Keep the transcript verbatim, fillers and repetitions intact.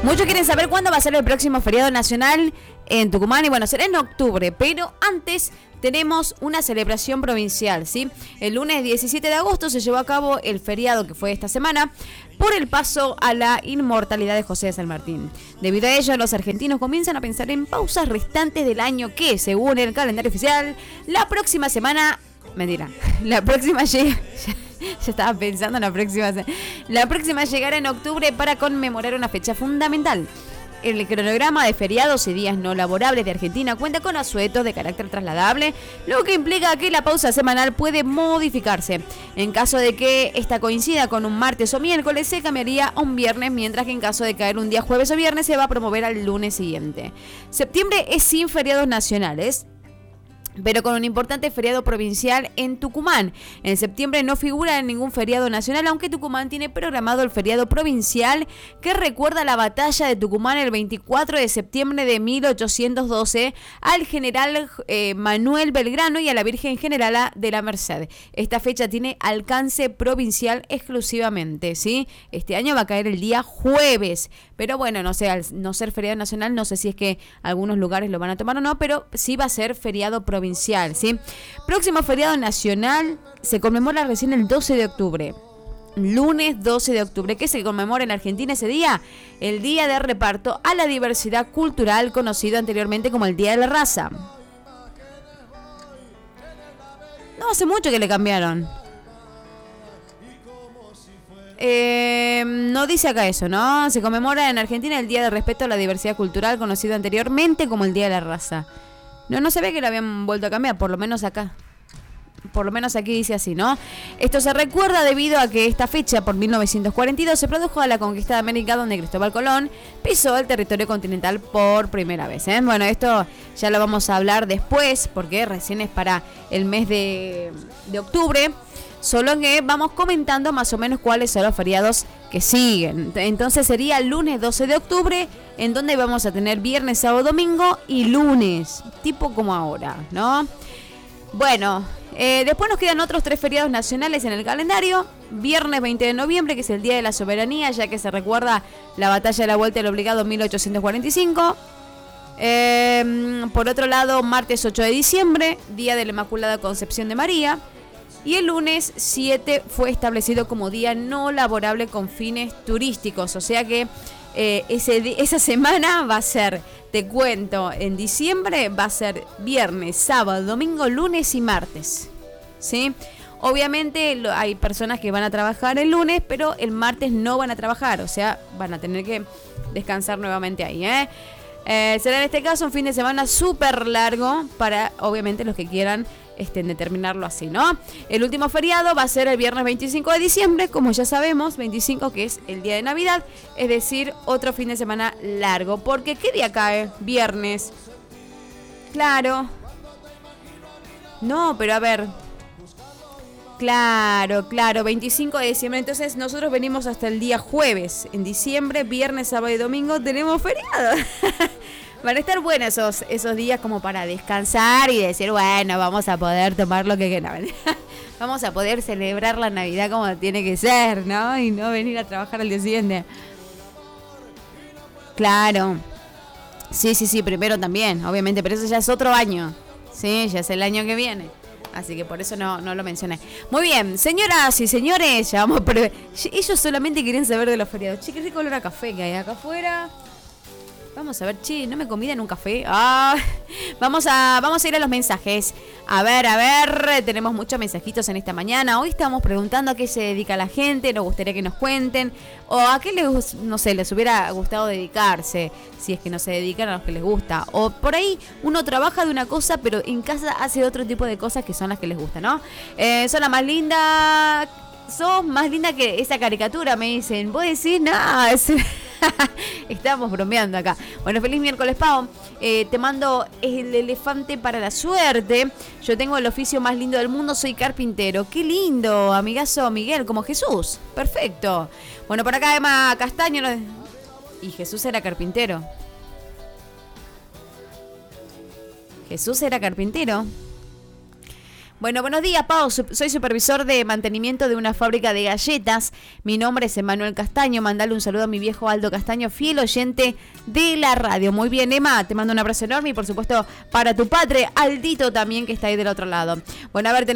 Muchos quieren saber cuándo va a ser el próximo feriado nacional en Tucumán y bueno, será en octubre, pero antes tenemos una celebración provincial, ¿sí? El lunes diecisiete de agosto se llevó a cabo el feriado que fue esta semana por el paso a la inmortalidad de José de San Martín. Debido a ello, los argentinos comienzan a pensar en pausas restantes del año que, según el calendario oficial, la próxima semana... Mentira, la próxima llega... Ya estaba pensando en la próxima. La próxima llegará en octubre para conmemorar una fecha fundamental. El cronograma de feriados y días no laborables de Argentina cuenta con asuetos de carácter trasladable, lo que implica que la pausa semanal puede modificarse. En caso de que esta coincida con un martes o miércoles, se cambiaría a un viernes, mientras que en caso de caer un día jueves o viernes, se va a promover al lunes siguiente. Septiembre es sin feriados nacionales, pero con un importante feriado provincial en Tucumán. En septiembre no figura en ningún feriado nacional, aunque Tucumán tiene programado el feriado provincial que recuerda la batalla de Tucumán el veinticuatro de septiembre de mil ochocientos doce al general eh, Manuel Belgrano y a la Virgen Generala de la Merced. Esta fecha tiene alcance provincial exclusivamente, ¿sí? Este año va a caer el día jueves, pero bueno, no sé, al no ser feriado nacional, no sé si es que algunos lugares lo van a tomar o no, pero sí va a ser feriado provincial. Provincial, ¿sí? Próximo feriado nacional se conmemora recién el doce de octubre. Lunes doce de octubre. ¿Qué se conmemora en Argentina ese día? El Día de Reparto a la Diversidad Cultural, conocido anteriormente como el Día de la Raza. No hace mucho que le cambiaron. Eh, no dice acá eso, ¿no? Se conmemora en Argentina el Día de Respeto a la Diversidad Cultural, conocido anteriormente como el Día de la Raza. No, no se ve que lo habían vuelto a cambiar, por lo menos acá. Por lo menos aquí dice así, ¿no? Esto se recuerda debido a que esta fecha, por mil novecientos cuarenta y dos, se produjo a la conquista de América, donde Cristóbal Colón pisó el territorio continental por primera vez, ¿eh? Bueno, esto ya lo vamos a hablar después, porque recién es para el mes de, de octubre. Solo que vamos comentando más o menos cuáles son los feriados que siguen. Entonces sería el lunes doce de octubre, en donde vamos a tener viernes, sábado, domingo y lunes, tipo como ahora, ¿no? Bueno, eh, después nos quedan otros tres feriados nacionales en el calendario. Viernes veinte de noviembre, que es el Día de la Soberanía, ya que se recuerda la batalla de la Vuelta del Obligado en mil ochocientos cuarenta y cinco. Eh, por otro lado, martes ocho de diciembre, Día de la Inmaculada Concepción de María. Y el lunes siete fue establecido como día no laborable con fines turísticos. O sea que eh, ese, esa semana va a ser, te cuento, en diciembre va a ser viernes, sábado, domingo, lunes y martes. ¿Sí? Obviamente lo, hay personas que van a trabajar el lunes, pero el martes no van a trabajar. O sea, van a tener que descansar nuevamente ahí, ¿eh? Eh, será en este caso un fin de semana súper largo para, obviamente, los que quieran este, determinarlo así, ¿no? El último feriado va a ser el viernes veinticinco de diciembre, como ya sabemos, veinticinco, que es el día de Navidad, es decir, otro fin de semana largo. Porque ¿qué día cae? Viernes. Claro. No, pero a ver. Claro, claro, veinticinco de diciembre. Entonces nosotros venimos hasta el día jueves. En diciembre, viernes, sábado y domingo tenemos feriado. Van a estar buenos esos, esos días como para descansar y decir, bueno, vamos a poder tomar lo que quieran. Vamos a poder celebrar la Navidad como tiene que ser, ¿no? Y no venir a trabajar al día siguiente. Claro. Sí, sí, sí, primero también, obviamente, pero eso ya es otro año. Sí, ya es el año que viene. Así que por eso no, no lo mencioné. Muy bien, señoras y señores, ya vamos, pero ellos solamente querían saber de los feriados. Che, qué rico olor a café que hay acá afuera. Vamos a ver, che, no me convidan un café. Ah, vamos a, vamos a ir a los mensajes. A ver, a ver, tenemos muchos mensajitos en esta mañana. Hoy estamos preguntando a qué se dedica la gente, nos gustaría que nos cuenten. O a qué les, no sé, les hubiera gustado dedicarse, si es que no se dedican a los que les gusta. O por ahí uno trabaja de una cosa, pero en casa hace otro tipo de cosas que son las que les gustan, ¿no? Eh, son la más linda, sos más linda que esa caricatura, me dicen. ¿Vos decís? No, es... Estamos bromeando acá. Bueno, feliz miércoles, Pau. Eh, te mando el elefante para la suerte. Yo tengo el oficio más lindo del mundo, soy carpintero. Qué lindo, amigazo Miguel, como Jesús. Perfecto. Bueno, por acá Emma Castaño. Y Jesús era carpintero. Jesús era carpintero. Bueno, buenos días, Pau. Soy supervisor de mantenimiento de una fábrica de galletas. Mi nombre es Emanuel Castaño. Mandale un saludo a mi viejo Aldo Castaño, fiel oyente de la radio. Muy bien, Emma. Te mando un abrazo enorme y, por supuesto, para tu padre, Aldito, también, que está ahí del otro lado. Bueno, a ver,